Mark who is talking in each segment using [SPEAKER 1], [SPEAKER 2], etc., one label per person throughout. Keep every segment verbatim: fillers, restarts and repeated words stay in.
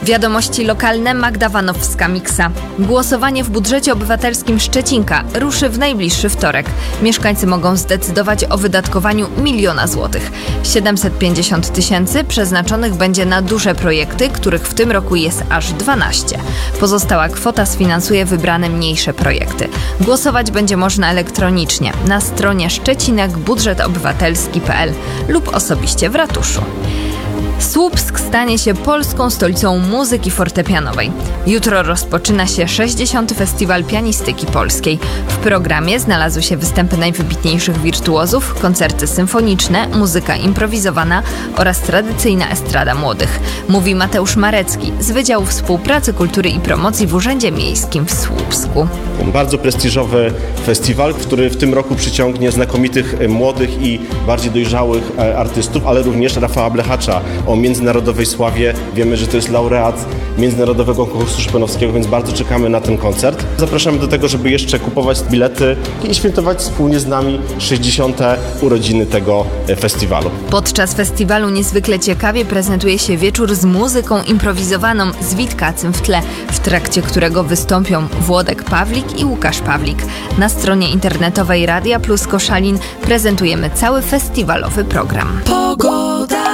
[SPEAKER 1] Wiadomości lokalne, Magda Wanowska-Miksa. Głosowanie w budżecie obywatelskim Szczecinka ruszy w najbliższy wtorek. Mieszkańcy mogą zdecydować o wydatkowaniu miliona złotych. siedemset pięćdziesiąt tysięcy przeznaczonych będzie na duże projekty, których w tym roku jest aż dwanaście. Pozostała kwota sfinansuje wybrane mniejsze projekty. Głosować będzie można elektronicznie na stronie szczecinek budżet obywatelski kropka p l lub osobiście w ratuszu. Słupsk stanie się polską stolicą muzyki fortepianowej. Jutro rozpoczyna się sześćdziesiąty Festiwal Pianistyki Polskiej. W programie znalazły się występy najwybitniejszych wirtuozów, koncerty symfoniczne, muzyka improwizowana oraz tradycyjna estrada młodych. Mówi Mateusz Marecki z Wydziału Współpracy, Kultury i Promocji w Urzędzie Miejskim w Słupsku.
[SPEAKER 2] Bardzo prestiżowy festiwal, który w tym roku przyciągnie znakomitych młodych i bardziej dojrzałych artystów, ale również Rafała Blechacza o międzynarodowej sławie. Wiemy, że to jest laureat Międzynarodowego Konkursu Chopinowskiego, więc bardzo czekamy na ten koncert. Zapraszamy do tego, żeby jeszcze kupować bilety i świętować wspólnie z nami sześćdziesiąte urodziny tego festiwalu.
[SPEAKER 1] Podczas festiwalu niezwykle ciekawie prezentuje się wieczór z muzyką improwizowaną z Witkacym w tle, w trakcie którego wystąpią Włodek Pawlik i Łukasz Pawlik. Na stronie internetowej Radia Plus Koszalin prezentujemy cały festiwalowy program. Pogoda.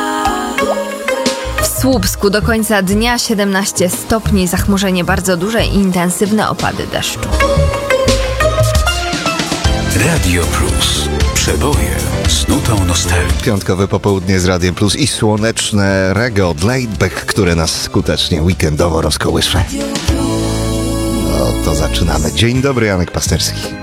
[SPEAKER 1] W Słupsku do końca dnia siedemnaście stopni, zachmurzenie bardzo duże i intensywne opady deszczu.
[SPEAKER 3] Radio Plus. Przeboje z nutą nostalgii.
[SPEAKER 4] Piątkowe popołudnie z Radiem Plus i słoneczne reggae od Laidback, które nas skutecznie weekendowo rozkołysze. No to zaczynamy. Dzień dobry, Janek Pasterski.